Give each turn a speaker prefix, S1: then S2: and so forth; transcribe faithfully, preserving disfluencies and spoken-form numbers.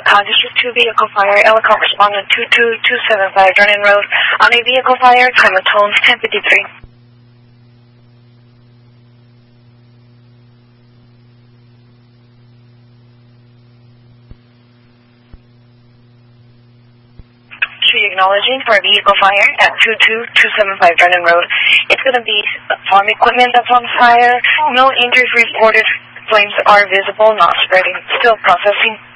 S1: Ellicott, District two Vehicle Fire, Ellicott respondent two two two seven five, Vernon Road, on a vehicle fire, time of tones ten fifty-three. Tree acknowledging for a vehicle fire at two two two seven five Vernon Road. It's going to be farm equipment that's on fire. No injuries reported. Flames are visible, not spreading. Still processing.